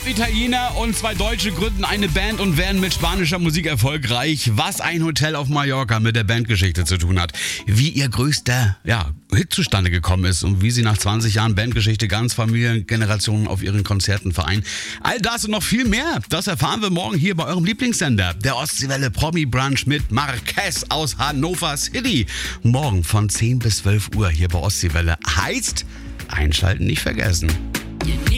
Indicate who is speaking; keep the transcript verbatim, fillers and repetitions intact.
Speaker 1: Italiener und zwei Deutsche gründen eine Band und werden mit spanischer Musik erfolgreich. Was ein Hotel auf Mallorca mit der Bandgeschichte zu tun hat. Wie ihr größter ja, Hit zustande gekommen ist und wie sie nach zwanzig Jahren Bandgeschichte ganz Familiengenerationen auf ihren Konzerten vereinen. All das und noch viel mehr, das erfahren wir morgen hier bei eurem Lieblingssender. Der Ostseewelle Promi Brunch mit Marquez aus Hannover City. Morgen von zehn bis zwölf Uhr hier bei Ostseewelle. Heißt, einschalten nicht vergessen.